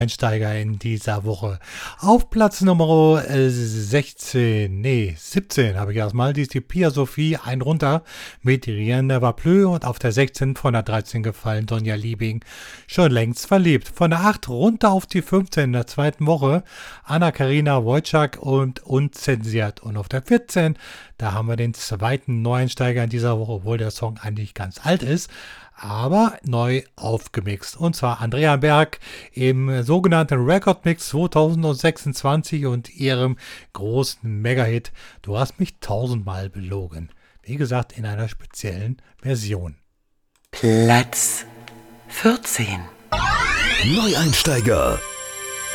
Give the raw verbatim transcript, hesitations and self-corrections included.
Einsteiger in dieser Woche. Auf Platz Nummer äh, sechzehn, nee, siebzehn habe ich erstmal, die ist die Pia Sophie, ein runter mit Rien ne va plus und auf der sechzehn von der dreizehn gefallen Donja Liebing, schon längst verliebt. Von der acht runter auf die fünfzehn in der zweiten Woche, Anna-Karina Wojcik und Unzensiert. Und auf der vierzehn, da haben wir den zweiten Neueinsteiger in dieser Woche, obwohl der Song eigentlich ganz alt ist, aber neu aufgemixt. Und zwar Andrea Berg im sogenannten Record Mix zwanzig sechsundzwanzig und ihrem großen Mega-Hit Du hast mich tausendmal belogen. Wie gesagt, in einer speziellen Version. Platz vierzehn. Neueinsteiger.